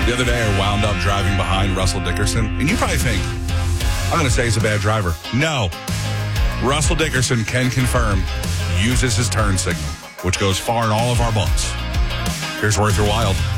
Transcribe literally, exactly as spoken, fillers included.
The other day, I wound up driving behind Russell Dickerson, and you probably think, I'm going to say he's a bad driver. No. Russell Dickerson can confirm, uses his turn signal, which goes far in all of our books. Here's Worth Your Wild.